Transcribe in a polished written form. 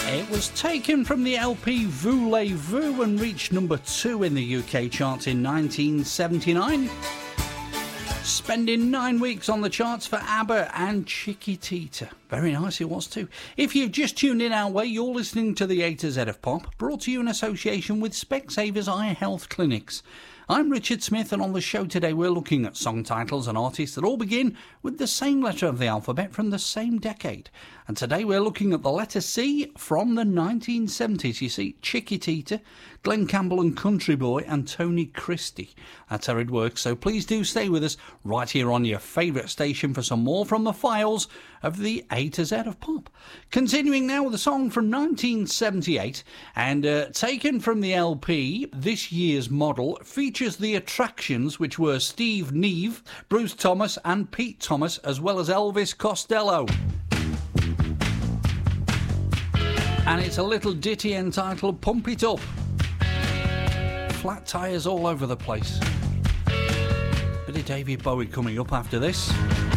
It was taken from the LP Voulez-Vous and reached number 2 in the UK charts in 1979. Spending 9 weeks on the charts for ABBA and Chiquitita. Very nice it was too. If you've just tuned in our way, you're listening to the A to Z of Pop, brought to you in association with Specsavers Eye Health Clinics. I'm Richard Smith, and on the show today we're looking at song titles and artists that all begin with the same letter of the alphabet from the same decade. And today we're looking at the letter C from the 1970s. You see, Chiquitita, Glenn Campbell and Country Boy, and Tony Christie. That's how it works, so please do stay with us right here on your favourite station for some more from the files of the A to Z of Pop. Continuing now with a song from 1978, and taken from the LP, this year's model features the Attractions, which were Steve Neve, Bruce Thomas and Pete Thomas, as well as Elvis Costello. And it's a little ditty entitled Pump It Up. Flat tyres all over the place. Bit of David Bowie coming up after this.